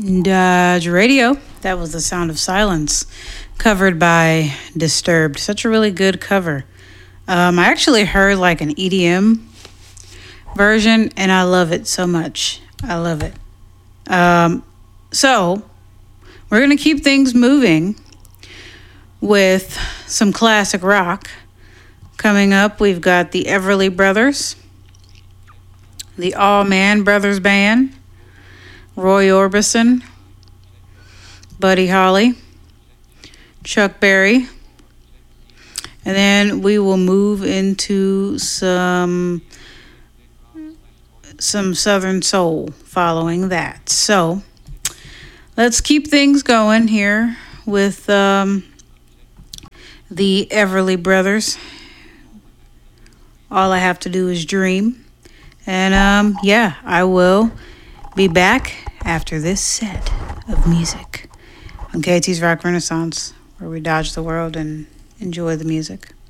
Dodge Radio. That was The Sound of Silence, covered by Disturbed. Such a really good cover. I actually heard like an EDM version, and I love it so much. I love it. So, we're going to keep things moving with some classic rock. Coming up, we've got the Everly Brothers, the Allman Brothers Band, Roy Orbison, Buddy Holly, Chuck Berry, and then we will move into some Southern Soul following that. So let's keep things going here with the Everly Brothers. All I Have to Do Is Dream. And yeah, I will be back after this set of music on KT's Rock Renaissance, where we dodge the world and enjoy the music.